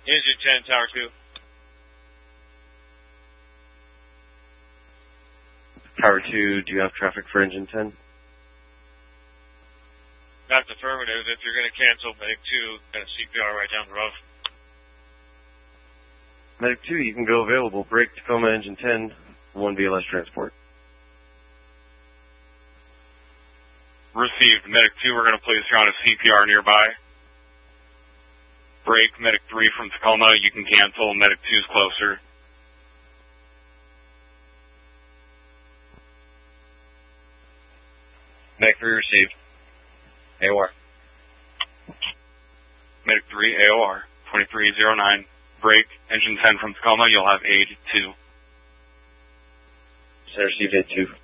Engine 10, Tower 2. Tower 2, do you have traffic for engine 10? That's affirmative. If you're going to cancel, Medic 2, got a CPR right down the road. Medic 2, you can go available. Break Tacoma engine 10, 1 BLS transport. Received. Medic 2, we're going to place you on a CPR nearby. Break. Medic 3 from Tacoma, you can cancel. Medic 2's closer. Medic 3 received. AOR. Medic 3, AOR. 2309. Break. Engine 10 from Tacoma, you'll have aid 2. Received aid 2.